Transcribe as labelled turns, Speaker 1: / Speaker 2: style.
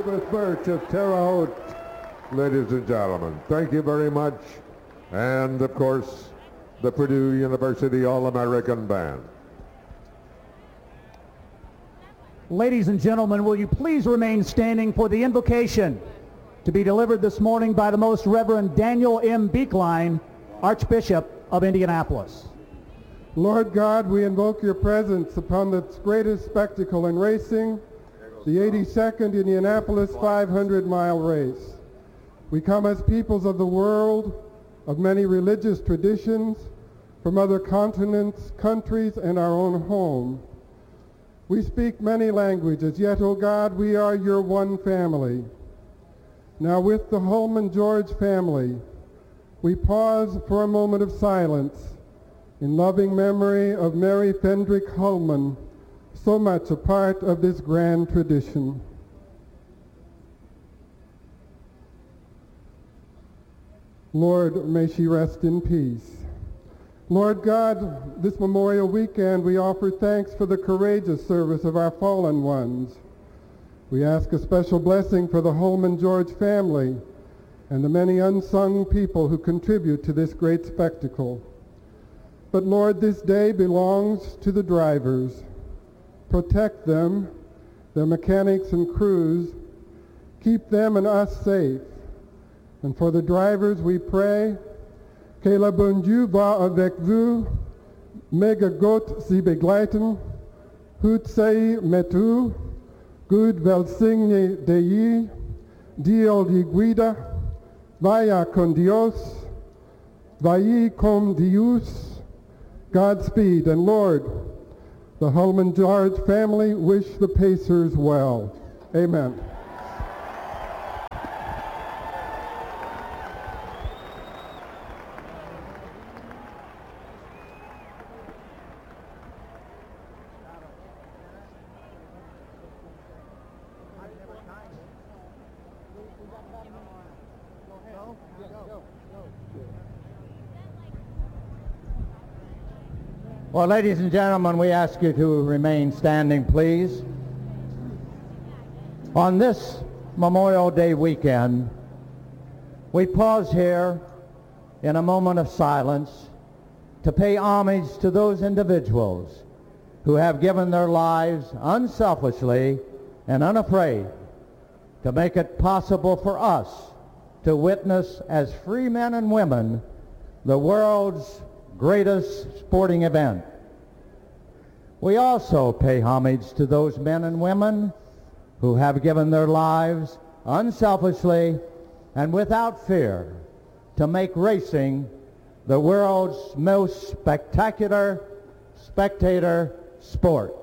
Speaker 1: Elizabeth Birch of Terre Haute, ladies and gentlemen. Thank you very much. And, of course, the Purdue University All-American Band.
Speaker 2: Ladies and gentlemen, will you please remain standing for the invocation to be delivered this morning by the Most Reverend Daniel M. Beekline, Archbishop of Indianapolis.
Speaker 3: Lord God, we invoke your presence upon the greatest spectacle in racing, the 82nd Indianapolis 500-mile race. We come as peoples of the world, of many religious traditions, from other continents, countries, and our own home. We speak many languages, yet, O God, we are your one family. Now with the Holman George family, we pause for a moment of silence in loving memory of Mary Fendrick Holman, so much a part of this grand tradition. Lord, may she rest in peace. Lord God, this Memorial Weekend we offer thanks for the courageous service of our fallen ones. We ask a special blessing for the Holman George family and the many unsung people who contribute to this great spectacle. But Lord, this day belongs to the drivers. Protect them, their mechanics and crews. Keep them and us safe. And for the drivers we pray, que le bon Dieu va avec vous, mega Gott sie begleiten, hut sei met u, Gud velsigne Dei, Dio di guida, vaya con Dios, vai con Dios, Godspeed. And Lord, the Holman George family wish the Pacers well. Amen.
Speaker 2: Well, ladies and gentlemen, we ask you to remain standing, please. On this Memorial Day weekend, we pause here in a moment of silence to pay homage to those individuals who have given their lives unselfishly and unafraid to make it possible for us to witness as free men and women the world's greatest sporting event. We also pay homage to those men and women who have given their lives unselfishly and without fear to make racing the world's most spectacular spectator sport.